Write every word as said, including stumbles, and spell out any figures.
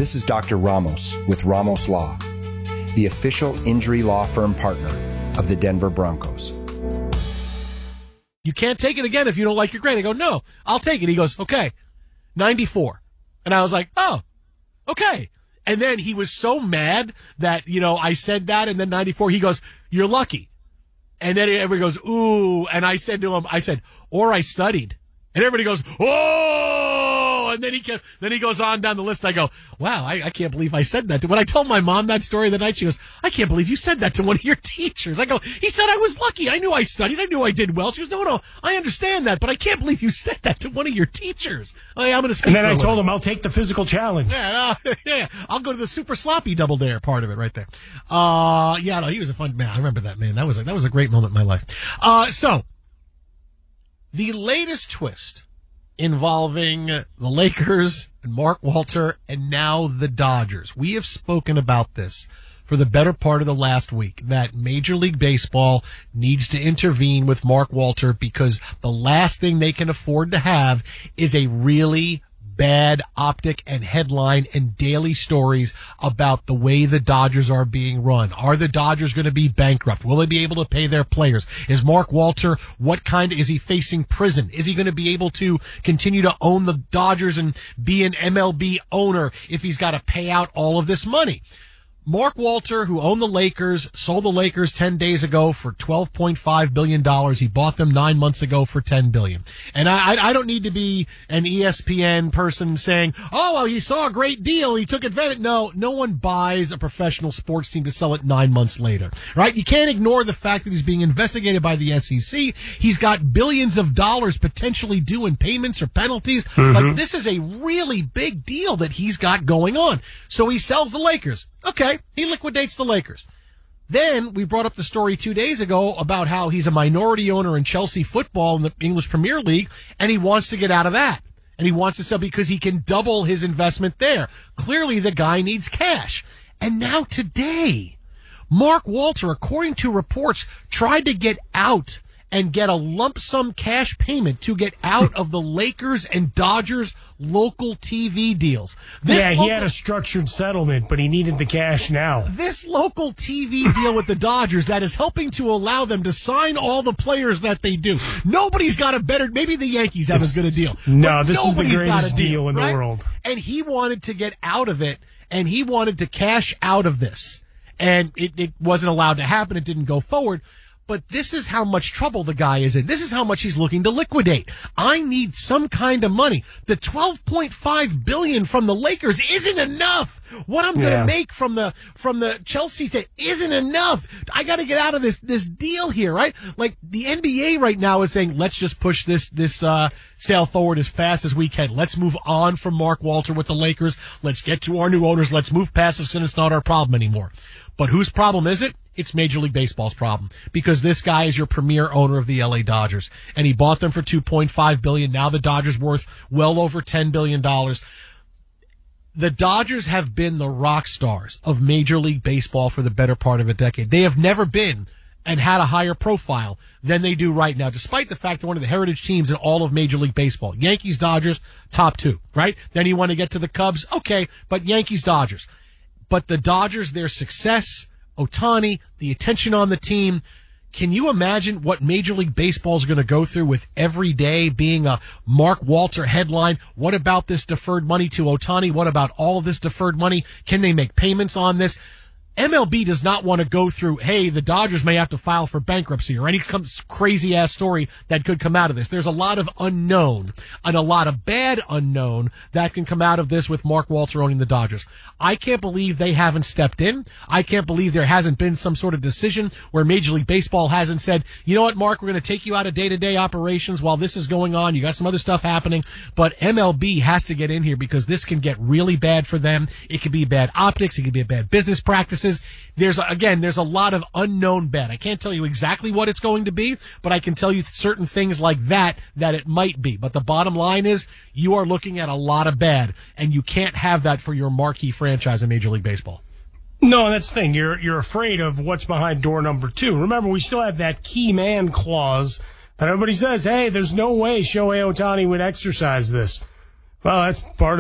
This is Doctor Ramos with Ramos Law, the official injury law firm partner of the Denver Broncos. You can't take it again if you don't like your grade. I go, no, I'll take it. He goes, okay, ninety-four. And I was like, oh, okay. And then he was so mad that, you know, I said that, and then ninety-four, he goes, you're lucky. And then everybody goes, ooh. And I said to him, I said, or I studied. And everybody goes, oh. And then he kept, then he goes on down the list. I go, wow, I, I can't believe I said that. When I told my mom that story the night, she goes, I can't believe you said that to one of your teachers. I go, he said I was lucky. I knew I studied. I knew I did well. She goes, no, no, I understand that, but I can't believe you said that to one of your teachers. I, I'm going to speak. And then I told little. him I'll take the physical challenge. Yeah, uh, yeah, I'll go to the super sloppy double dare part of it right there. Uh, yeah, no, he was a fun man. I remember that, man. That was a, that was a great moment in my life. Uh, so the latest twist involving the Lakers and Mark Walter and now the Dodgers. We have spoken about this for the better part of the last week, that Major League Baseball needs to intervene with Mark Walter because the last thing they can afford to have is a really bad optic and headline and daily stories about the way the Dodgers are being run. Are the Dodgers going to be bankrupt? Will they be able to pay their players? Is Mark Walter, what kind, is he facing prison? Is he going to be able to continue to own the Dodgers and be an M L B owner if he's got to pay out all of this money? Mark Walter, who owned the Lakers, sold the Lakers ten days ago for twelve point five billion dollars. He bought them nine months ago for ten billion dollars. And I, I don't need to be an E S P N person saying, oh, well, he saw a great deal. He took advantage. No, no one buys a professional sports team to sell it nine months later, right? You can't ignore the fact that he's being investigated by the S E C. He's got billions of dollars potentially due in payments or penalties. Mm-hmm. Like, this is a really big deal that he's got going on. So he sells the Lakers. Okay, he liquidates the Lakers. Then we brought up the story two days ago about how he's a minority owner in Chelsea football in the English Premier League, and he wants to get out of that. And he wants to sell because he can double his investment there. Clearly, the guy needs cash. And now today, Mark Walter, according to reports, tried to get out and get a lump sum cash payment to get out of the Lakers and Dodgers local T V deals. This yeah, local, he had a structured settlement, but he needed the cash now. This local T V deal with the Dodgers that is helping to allow them to sign all the players that they do. Nobody's got a better, maybe the Yankees have it's, as good a deal. No, this is the greatest deal, deal in right? the world. And he wanted to get out of it, and he wanted to cash out of this. And it, it wasn't allowed to happen. It didn't go forward. But this is how much trouble the guy is in. This is how much he's looking to liquidate. I need some kind of money. The twelve point five billion dollars from the Lakers isn't enough. What I'm going to yeah. make from the from the Chelsea set isn't enough. I got to get out of this this deal here, right? Like the N B A right now is saying, let's just push this this uh sale forward as fast as we can. Let's move on from Mark Walter with the Lakers. Let's get to our new owners. Let's move past this, and it's not our problem anymore. But whose problem is it? It's Major League Baseball's problem, because this guy is your premier owner of the L A Dodgers, and he bought them for two point five billion dollars. Now the Dodgers worth well over ten billion dollars. The Dodgers have been the rock stars of Major League Baseball for the better part of a decade. They have never been and had a higher profile than they do right now, despite the fact they're one of the heritage teams in all of Major League Baseball. Yankees, Dodgers, top two, right? Then you want to get to the Cubs, okay, but Yankees, Dodgers. But the Dodgers, their success, Ohtani, the attention on the team. Can you imagine what Major League Baseball is going to go through with every day being a Mark Walter headline? What about this deferred money to Ohtani? What about all of this deferred money? Can they make payments on this? M L B does not want to go through, hey, the Dodgers may have to file for bankruptcy or any crazy-ass story that could come out of this. There's a lot of unknown and a lot of bad unknown that can come out of this with Mark Walter owning the Dodgers. I can't believe they haven't stepped in. I can't believe there hasn't been some sort of decision where Major League Baseball hasn't said, you know what, Mark, we're going to take you out of day-to-day operations while this is going on. You got some other stuff happening. But M L B has to get in here because this can get really bad for them. It could be bad optics. It could be a bad business practice. There's, again, there's a lot of unknown bad. I can't tell you exactly what it's going to be, but I can tell you certain things like that, that it might be. But the bottom line is you are looking at a lot of bad, and you can't have that for your marquee franchise in Major League Baseball. No, that's the thing. You're, you're afraid of what's behind door number two. Remember, we still have that key man clause that everybody says, hey, there's no way Shohei Ohtani would exercise this. Well, that's part of